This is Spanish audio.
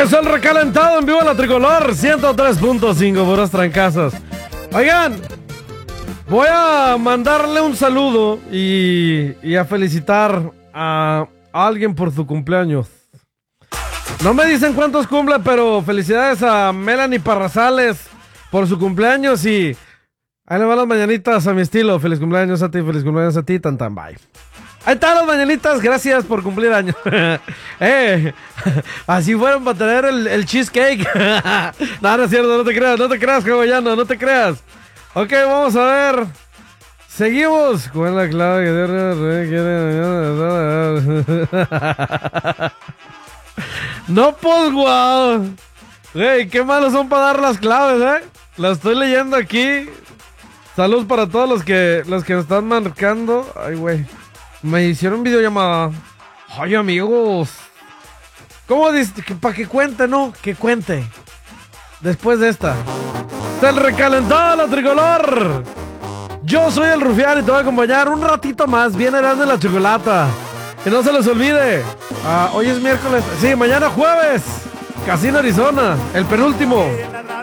Es el recalentado en vivo de la Tricolor 103.5 puras trancazas. Oigan, voy a mandarle un saludo y a felicitar a alguien por su cumpleaños. No me dicen cuántos cumple, pero felicidades a Melanie Parrazales por su cumpleaños y ahí le van las mañanitas a mi estilo. Feliz cumpleaños a ti, tan tan, bye. Ahí están las mañanitas, gracias por cumplir años. Así fueron para tener el cheesecake. No es cierto, no te creas, hawaiano, no te creas. Ok, vamos a ver. Seguimos. ¿Cuál es la clave que no, pues, guau. Hey, qué malos son para dar las claves, Las estoy leyendo aquí. Saludos para todos los que están marcando. Ay, güey. Me hicieron videollamada. Ay, amigos. ¿Cómo dice? Para que cuente, ¿no? Que cuente. Después de esta. El recalentado de la Tricolor. Yo soy el Rufián y te voy a acompañar un ratito más. Viene Erasmo y la Chocolata. Y no se les olvide. Hoy es miércoles. Sí, mañana jueves. Casino Arizona. El penúltimo.